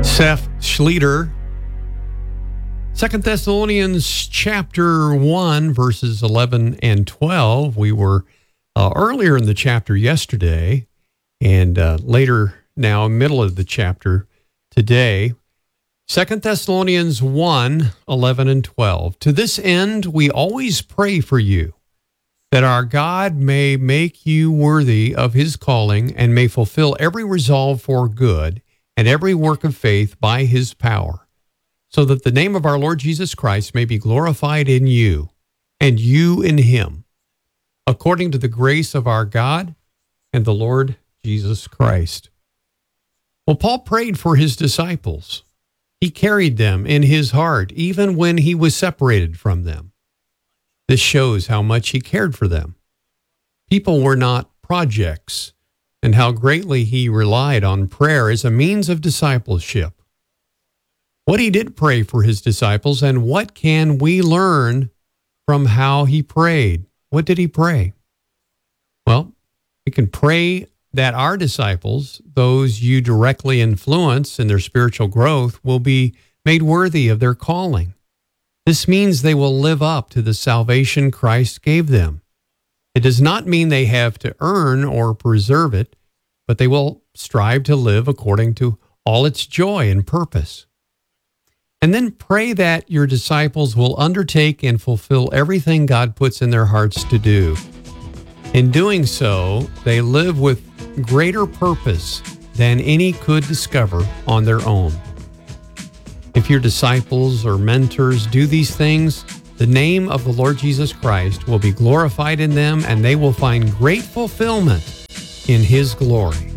Seth Schleter, 2 Thessalonians chapter 1, verses 11 and 12. We were earlier in the chapter yesterday and later now, middle of the chapter today. 2 Thessalonians 1, 11 and 12. To this end, we always pray for you, that our God may make you worthy of his calling and may fulfill every resolve for good and every work of faith by his power, so that the name of our Lord Jesus Christ may be glorified in you, and you in him, according to the grace of our God and the Lord Jesus Christ. Well, Paul prayed for his disciples. He carried them in his heart, even when he was separated from them. This shows how much he cared for them. People were not projects, and how greatly he relied on prayer as a means of discipleship. What he did pray for his disciples, and what can we learn from how he prayed? What did he pray? Well, we can pray that our disciples, those you directly influence in their spiritual growth, will be made worthy of their calling. This means they will live up to the salvation Christ gave them. It does not mean they have to earn or preserve it, but they will strive to live according to all its joy and purpose. And then pray that your disciples will undertake and fulfill everything God puts in their hearts to do. In doing so, they live with greater purpose than any could discover on their own. If your disciples or mentors do these things, the name of the Lord Jesus Christ will be glorified in them, and they will find great fulfillment in his glory.